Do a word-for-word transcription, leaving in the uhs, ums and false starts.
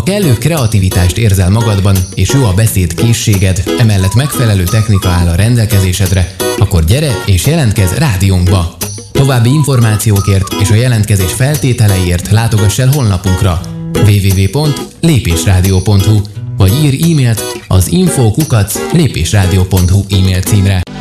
kellő kreativitást érzel magadban, és jó a beszéd készséged, emellett megfelelő technika áll a rendelkezésedre, akkor gyere és jelentkezz rádiónkba! További információkért és a jelentkezés feltételeiért látogass el honlapunkra double-u double-u double-u pont lépésrádió pont hu vagy írj e-mailt az info kukac lépésrádió pont hu e-mail címre.